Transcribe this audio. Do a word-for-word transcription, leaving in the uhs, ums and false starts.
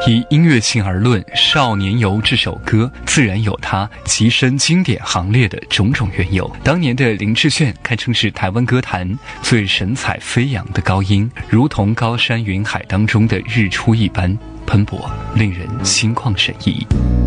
以音乐性而论，《少年游》这首歌自然有它跻身经典行列的种种缘由。当年的林志炫堪称是台湾歌坛最神采飞扬的高音，如同高山云海当中的日出一般喷薄，令人心旷神怡。